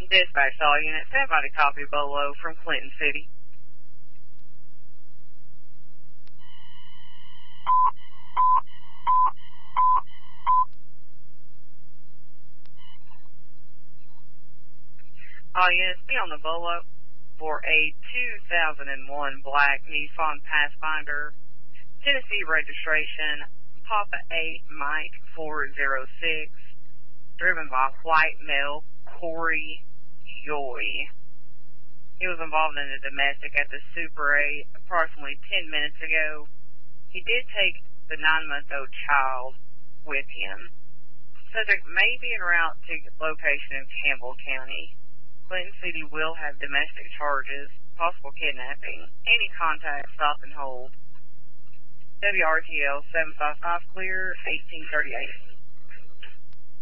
Dispatch all units. Everybody copy Bolo from Clinton City. All units be on the Bolo for a 2001 black Nissan Pathfinder, Tennessee registration, Papa 8 Mike 406, driven by white male Corey Yoy. He was involved in a domestic at the Super 8 approximately 10 minutes ago. He did take the 9-month-old child with him. Subject may be en route to location in Campbell County. Clinton City will have domestic charges, possible kidnapping. Any contact, stop and hold. WRTL 755 clear, 1838.